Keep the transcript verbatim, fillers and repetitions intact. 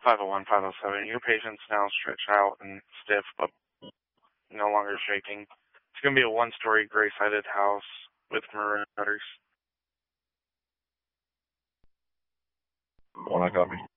five oh one, five oh seven. Your patient's now stretched out and stiff, but no longer shaking. It's going to be a one-story gray-sided house with maroon shutters. One I copy.